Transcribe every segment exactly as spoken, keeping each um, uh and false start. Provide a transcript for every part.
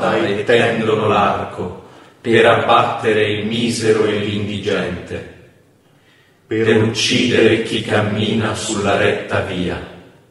e tendono l'arco per abbattere il misero e l'indigente, per uccidere chi cammina sulla retta via.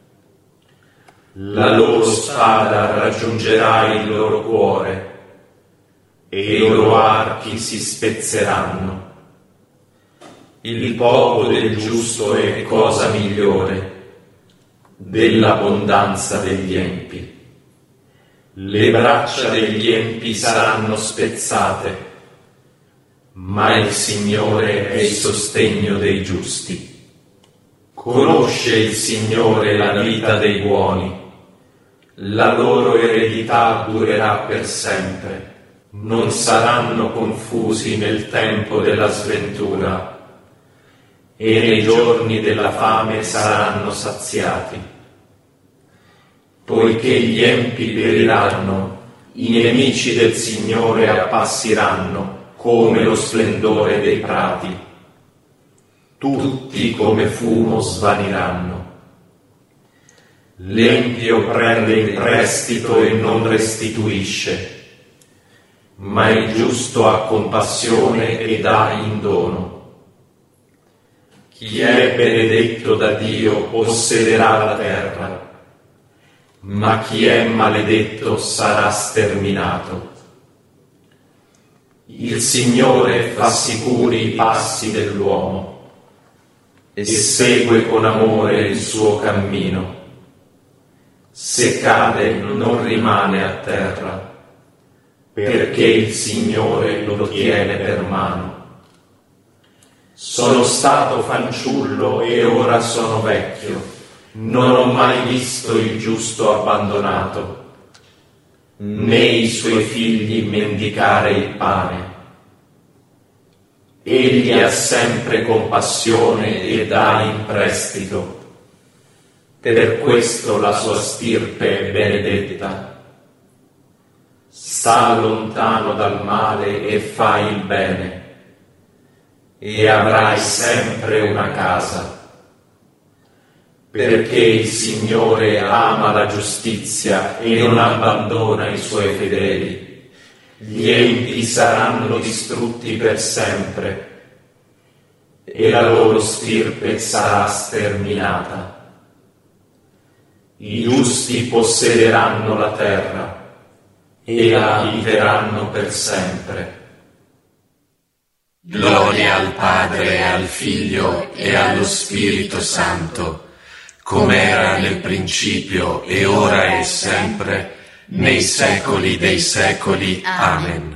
La loro spada raggiungerà il loro cuore e i loro archi si spezzeranno. Il poco del giusto è cosa migliore dell'abbondanza degli empi. Le braccia degli empi saranno spezzate, ma il Signore è il sostegno dei giusti. Conosce il Signore la vita dei buoni, la loro eredità durerà per sempre. Non saranno confusi nel tempo della sventura, e nei giorni della fame saranno saziati. Poiché gli empi periranno, i nemici del Signore appassiranno come lo splendore dei prati. Tutti come fumo svaniranno. L'empio prende in prestito e non restituisce, ma il giusto ha compassione e dà in dono. Chi è benedetto da Dio possederà la terra, ma chi è maledetto sarà sterminato. Il Signore fa sicuri i passi dell'uomo e segue con amore il suo cammino. Se cade non rimane a terra, perché il Signore lo tiene per mano. Sono stato fanciullo e ora sono vecchio, non ho mai visto il giusto abbandonato, né i suoi figli mendicare il pane. Egli ha sempre compassione e dà in prestito. Per questo la sua stirpe è benedetta. Sta lontano dal male e fa il bene, e avrai sempre una casa. Perché il Signore ama la giustizia e non abbandona i suoi fedeli. Gli empi saranno distrutti per sempre, e la loro stirpe sarà sterminata. I giusti possederanno la terra e la abiteranno per sempre. Gloria al Padre, e al Figlio e allo Spirito Santo, come era nel principio e ora e sempre, nei secoli dei secoli. Amen.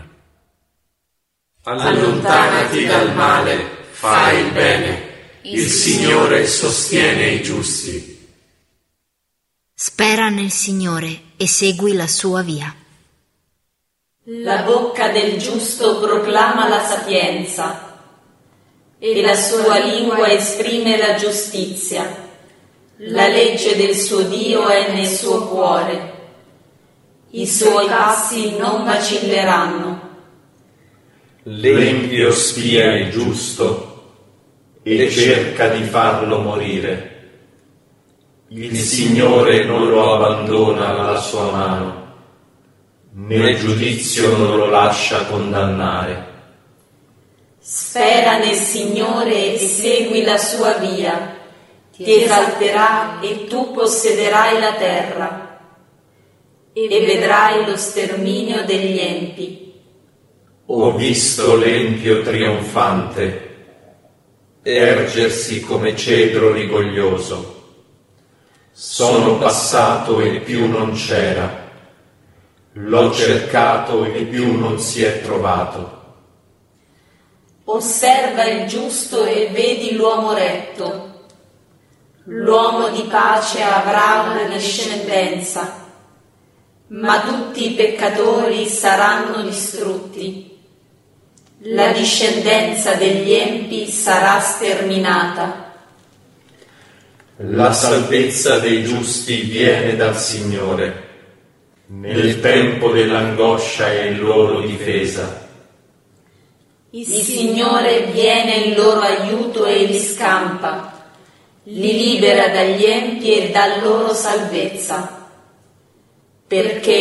Allontanati dal male, fai il bene, il Signore sostiene i giusti. Spera nel Signore e segui la sua via. La bocca del giusto proclama la sapienza, e la sua lingua esprime la giustizia. La legge del suo Dio è nel suo cuore. I suoi passi non vacilleranno. L'empio spia il giusto e cerca di farlo morire. Il Signore non lo abbandona alla sua mano, nel giudizio non lo lascia condannare. Spera nel Signore e segui la sua via. Ti esalterà e tu possederai la terra, e vedrai lo sterminio degli empi. Ho visto l'empio trionfante ergersi come cedro rigoglioso. Sono passato e più non c'era. L'ho cercato e più non si è trovato. Osserva il giusto e vedi l'uomo retto. L'uomo di pace avrà una discendenza, ma tutti i peccatori saranno distrutti. La discendenza degli empi sarà sterminata. La salvezza dei giusti viene dal Signore. Nel tempo dell'angoscia è in loro difesa. Il Signore viene in loro aiuto e li scampa, li libera dagli empi e dà loro salvezza, perché